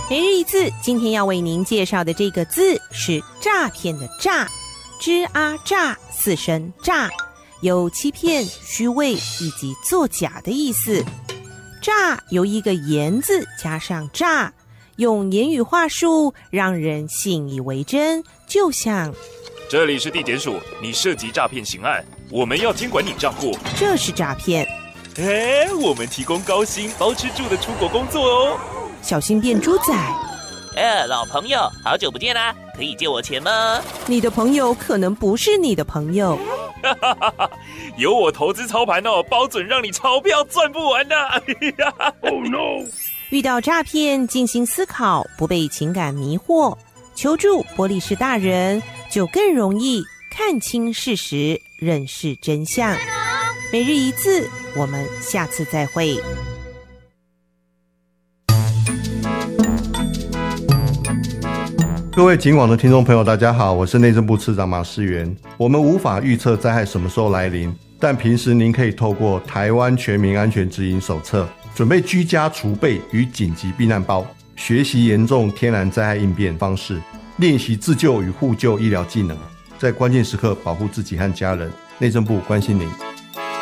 每日一字，今天要为您介绍的这个字是诈骗的诈，吱啊诈，四声诈，有欺骗、虚伪以及作假的意思。诈由一个言字加上诈，用言语话术让人信以为真，就像这里是地检署，你涉及诈骗刑案，我们要监管你账户， 这是诈骗。 我们提供高薪包吃住的出国工作哦。 小心变猪仔， 老朋友，好久不见啦，可以借我钱吗？ 你的朋友可能不是你的朋友。 有我投资操盘哦，包准让你钞票赚不完的。Oh no！ 遇到诈骗，静心思考，不被情感迷惑，求助波利士大人，就更容易看清事实，认识真相。每日一字，我们下次再会。 各位警网的听众朋友，大家好，我是内政部次长马世元。我们无法预测灾害什么时候来临，但平时您可以透过台湾全民安全指引手册，准备居家储备与紧急避难包，学习严重天然灾害应变方式，练习自救与互救医疗技能，在关键时刻保护自己和家人。内政部关心您。